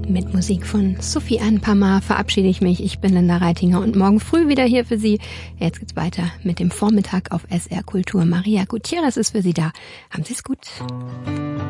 Mit Musik von Sophie Anpama verabschiede ich mich. Ich bin Linda Reitinger und morgen früh wieder hier für Sie. Jetzt geht's weiter mit dem Vormittag auf SR Kultur. Maria Gutierrez ist für Sie da. Haben Sie es gut.